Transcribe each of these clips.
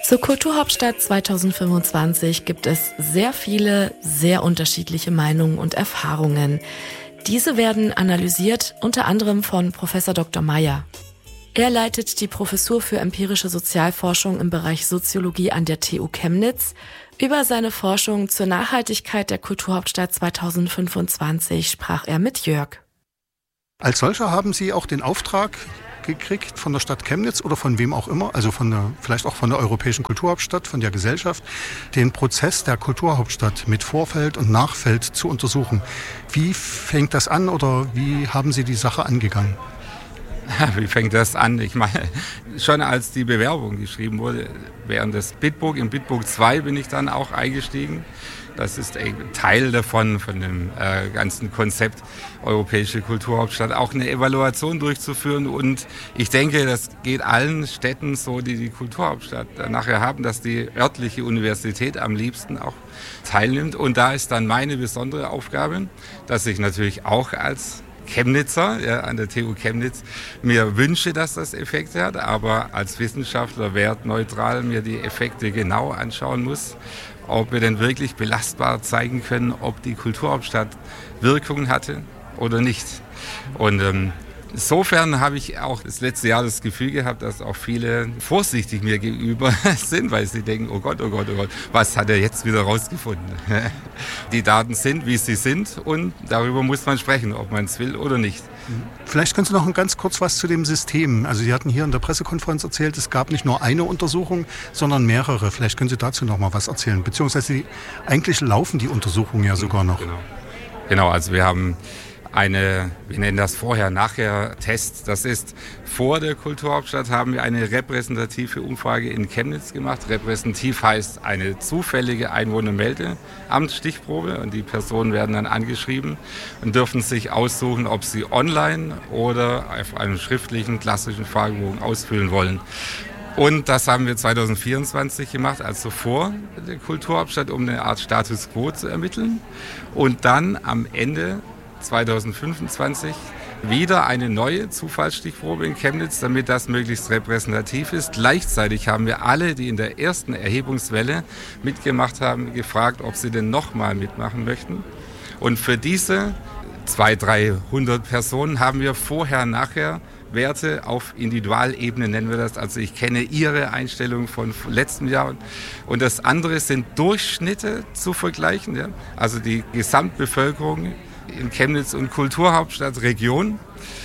Zur Kulturhauptstadt 2025 gibt es sehr viele, sehr unterschiedliche Meinungen und Erfahrungen. Diese werden analysiert, unter anderem von Professor Dr. Meyer. Er leitet die Professur für empirische Sozialforschung im Bereich Soziologie an der TU Chemnitz. Über seine Forschung zur Nachhaltigkeit der Kulturhauptstadt 2025 sprach er mit Jörg. Als solcher haben Sie auch den Auftrag gekriegt von der Stadt Chemnitz oder von wem auch immer, also vielleicht auch von der Europäischen Kulturhauptstadt, von der Gesellschaft, den Prozess der Kulturhauptstadt mit Vorfeld und Nachfeld zu untersuchen. Wie fängt das an oder wie haben Sie die Sache angegangen? Wie fängt das an? Ich meine, schon als die Bewerbung geschrieben wurde, während des Bitburg, im Bitburg 2 bin ich dann auch eingestiegen. Das ist ein Teil davon, von dem ganzen Konzept Europäische Kulturhauptstadt, auch eine Evaluation durchzuführen. Und ich denke, das geht allen Städten so, die die Kulturhauptstadt nachher haben, dass die örtliche Universität am liebsten auch teilnimmt. Und da ist dann meine besondere Aufgabe, dass ich natürlich auch als Chemnitzer, an der TU Chemnitz, mir wünsche, dass das Effekte hat, aber als Wissenschaftler wertneutral mir die Effekte genau anschauen muss, ob wir denn wirklich belastbar zeigen können, ob die Kulturhauptstadt Wirkung hatte oder nicht. Und insofern habe ich auch das letzte Jahr das Gefühl gehabt, dass auch viele vorsichtig mir gegenüber sind, weil sie denken, oh Gott, was hat er jetzt wieder rausgefunden? Die Daten sind, wie sie sind und darüber muss man sprechen, ob man es will oder nicht. Vielleicht können Sie noch ganz kurz was zu dem System. Also Sie hatten hier in der Pressekonferenz erzählt, es gab nicht nur eine Untersuchung, sondern mehrere. Vielleicht können Sie dazu noch mal was erzählen. Beziehungsweise eigentlich laufen die Untersuchungen ja sogar noch. Genau, also wir haben wir nennen das Vorher-Nachher-Test. Das ist, vor der Kulturhauptstadt haben wir eine repräsentative Umfrage in Chemnitz gemacht. Repräsentativ heißt eine zufällige Einwohnermeldeamtsstichprobe und die Personen werden dann angeschrieben und dürfen sich aussuchen, ob sie online oder auf einem schriftlichen, klassischen Fragebogen ausfüllen wollen. Und das haben wir 2024 gemacht, also vor der Kulturhauptstadt, um eine Art Status Quo zu ermitteln. Und dann am Ende 2025 wieder eine neue Zufallsstichprobe in Chemnitz, damit das möglichst repräsentativ ist. Gleichzeitig haben wir alle, die in der ersten Erhebungswelle mitgemacht haben, gefragt, ob sie denn nochmal mitmachen möchten. Und für diese 200-300 Personen haben wir vorher-nachher Werte auf Individualebene, nennen wir das. Also ich kenne Ihre Einstellung von letztem Jahr. Und das andere sind Durchschnitte zu vergleichen. Ja? Also die Gesamtbevölkerung in Chemnitz und Kulturhauptstadt Region.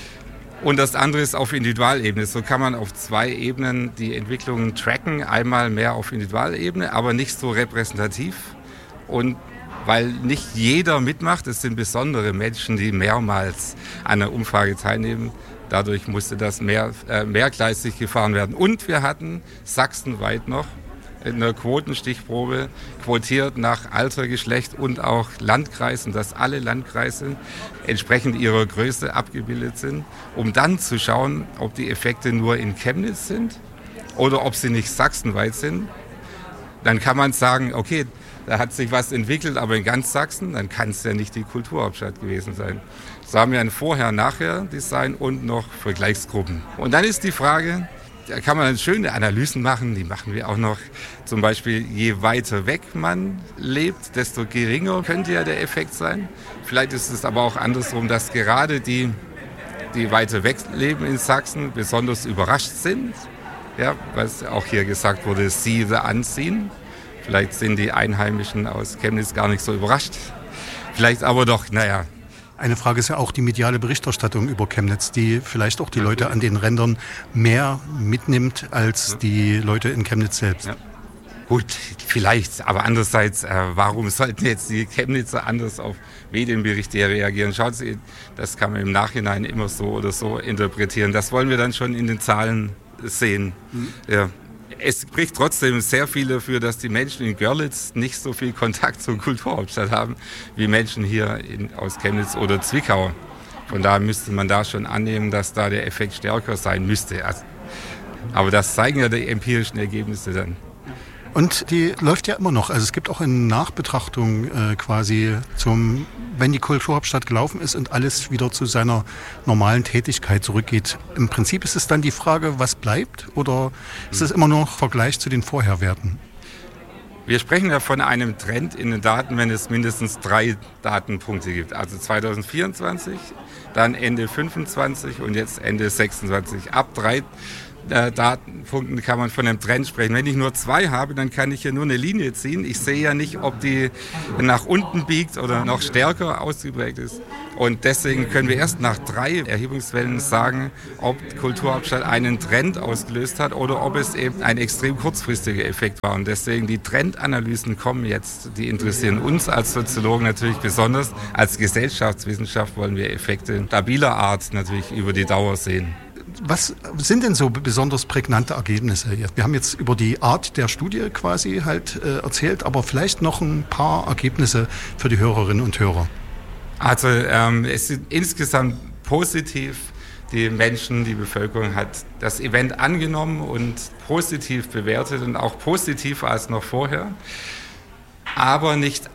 Und das andere ist auf Individualebene. So kann man auf 2 Ebenen die Entwicklungen tracken. Einmal mehr auf Individualebene, aber nicht so repräsentativ. Und weil nicht jeder mitmacht, es sind besondere Menschen, die mehrmals an der Umfrage teilnehmen. Dadurch musste das mehrgleisig gefahren werden. Und wir hatten sachsenweit noch in einer Quotenstichprobe quotiert nach Alter, Geschlecht und auch Landkreisen, dass alle Landkreise entsprechend ihrer Größe abgebildet sind, um dann zu schauen, ob die Effekte nur in Chemnitz sind oder ob sie nicht sachsenweit sind. Dann kann man sagen, okay, da hat sich was entwickelt, aber in ganz Sachsen, dann kann es ja nicht die Kulturhauptstadt gewesen sein. So haben wir ein Vorher-Nachher-Design und noch Vergleichsgruppen. Und dann ist die Frage, da kann man schöne Analysen machen, die machen wir auch noch. Zum Beispiel, je weiter weg man lebt, desto geringer könnte ja der Effekt sein. Vielleicht ist es aber auch andersrum, dass gerade die weiter weg leben in Sachsen, besonders überrascht sind. Ja, was auch hier gesagt wurde, see the unseen. Vielleicht sind die Einheimischen aus Chemnitz gar nicht so überrascht. Vielleicht aber doch, naja. Eine Frage ist ja auch die mediale Berichterstattung über Chemnitz, die vielleicht auch die Leute an den Rändern mehr mitnimmt als die Leute in Chemnitz selbst. Ja. Gut, vielleicht, aber andererseits, warum sollten jetzt die Chemnitzer anders auf Medienberichte reagieren? Schaut Sie, das kann man im Nachhinein immer so oder so interpretieren. Das wollen wir dann schon in den Zahlen sehen. Ja. Es spricht trotzdem sehr viel dafür, dass die Menschen in Görlitz nicht so viel Kontakt zur Kulturhauptstadt haben, wie Menschen hier aus Chemnitz oder Zwickau. Von daher müsste man da schon annehmen, dass da der Effekt stärker sein müsste. Aber das zeigen ja die empirischen Ergebnisse dann. Und die läuft ja immer noch. Also es gibt auch eine Nachbetrachtung quasi wenn die Kulturhauptstadt gelaufen ist und alles wieder zu seiner normalen Tätigkeit zurückgeht. Im Prinzip ist es dann die Frage, was bleibt, oder ist es immer noch Vergleich zu den Vorherwerten? Wir sprechen ja von einem Trend in den Daten, wenn es mindestens 3 Datenpunkte gibt. Also 2024, dann Ende 25 und jetzt Ende 26. Ab 3 Datenpunkten kann man von einem Trend sprechen. Wenn ich nur 2 habe, dann kann ich hier nur eine Linie ziehen. Ich sehe ja nicht, ob die nach unten biegt oder noch stärker ausgeprägt ist. Und deswegen können wir erst nach 3 Erhebungswellen sagen, ob die Kulturhauptstadt einen Trend ausgelöst hat oder ob es eben ein extrem kurzfristiger Effekt war. Und deswegen die Trendanalysen kommen jetzt. Die interessieren uns als Soziologen natürlich besonders. Als Gesellschaftswissenschaft wollen wir Effekte stabiler Art natürlich über die Dauer sehen. Was sind denn so besonders prägnante Ergebnisse? Wir haben jetzt über die Art der Studie quasi erzählt, aber vielleicht noch ein paar Ergebnisse für die Hörerinnen und Hörer. Also es ist insgesamt positiv. Die Menschen, die Bevölkerung hat das Event angenommen und positiv bewertet und auch positiver als noch vorher. Aber nicht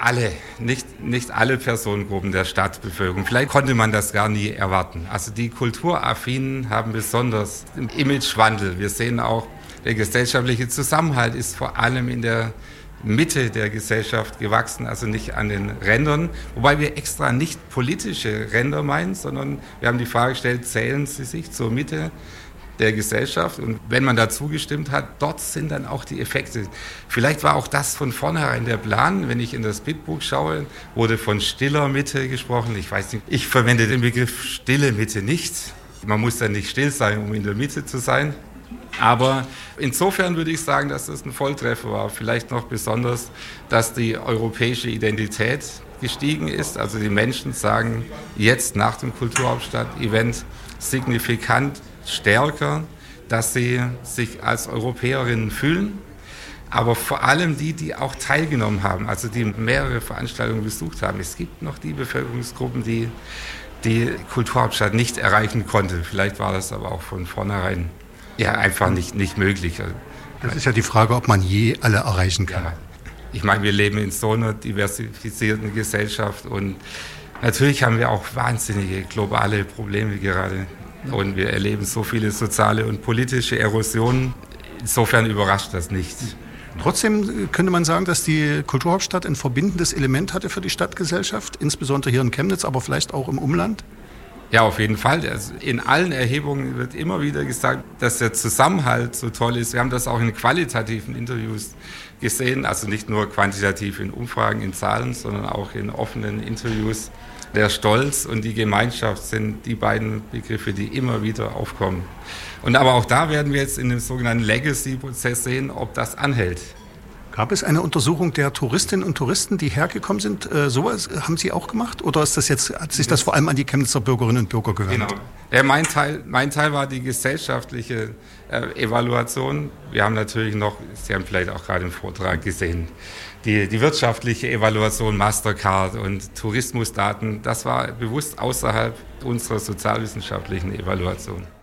alle Personengruppen der Stadtbevölkerung. Vielleicht konnte man das gar nie erwarten. Also die Kulturaffinen haben besonders einen Imagewandel. Wir sehen auch, der gesellschaftliche Zusammenhalt ist vor allem in der Mitte der Gesellschaft gewachsen, also nicht an den Rändern. Wobei wir extra nicht politische Ränder meinen, sondern wir haben die Frage gestellt, zählen sie sich zur Mitte der Gesellschaft, und wenn man dazu gestimmt hat, dort sind dann auch die Effekte. Vielleicht war auch das von vornherein der Plan. Wenn ich in das Bitbuch schaue, wurde von stiller Mitte gesprochen. Ich weiß nicht, ich verwende den Begriff stille Mitte nicht. Man muss dann nicht still sein, um in der Mitte zu sein. Aber insofern würde ich sagen, dass das ein Volltreffer war. Vielleicht noch besonders, dass die europäische Identität gestiegen ist. Also die Menschen sagen jetzt nach dem Kulturhauptstadt-Event signifikant stärker, dass sie sich als Europäerinnen fühlen, aber vor allem die auch teilgenommen haben, also die mehrere Veranstaltungen besucht haben. Es gibt noch die Bevölkerungsgruppen, die die Kulturhauptstadt nicht erreichen konnte. Vielleicht war das aber auch von vornherein einfach nicht möglich. Das ist ja die Frage, ob man je alle erreichen kann. Ja. Ich meine, wir leben in so einer diversifizierten Gesellschaft und natürlich haben wir auch wahnsinnige globale Probleme gerade. Und wir erleben so viele soziale und politische Erosionen. Insofern überrascht das nicht. Trotzdem könnte man sagen, dass die Kulturhauptstadt ein verbindendes Element hatte für die Stadtgesellschaft, insbesondere hier in Chemnitz, aber vielleicht auch im Umland? Ja, auf jeden Fall. Also in allen Erhebungen wird immer wieder gesagt, dass der Zusammenhalt so toll ist. Wir haben das auch in qualitativen Interviews gesehen, also nicht nur quantitativ in Umfragen, in Zahlen, sondern auch in offenen Interviews. Der Stolz und die Gemeinschaft sind die beiden Begriffe, die immer wieder aufkommen. Und aber auch da werden wir jetzt in dem sogenannten Legacy-Prozess sehen, ob das anhält. Gab es eine Untersuchung der Touristinnen und Touristen, die hergekommen sind? Sowas haben Sie auch gemacht? Oder ist hat sich das vor allem an die Chemnitzer Bürgerinnen und Bürger gewendet? Genau. Ja, mein Teil war die gesellschaftliche Evaluation. Wir haben natürlich noch, Sie haben vielleicht auch gerade im Vortrag gesehen, die wirtschaftliche Evaluation, Mastercard und Tourismusdaten. Das war bewusst außerhalb unserer sozialwissenschaftlichen Evaluation.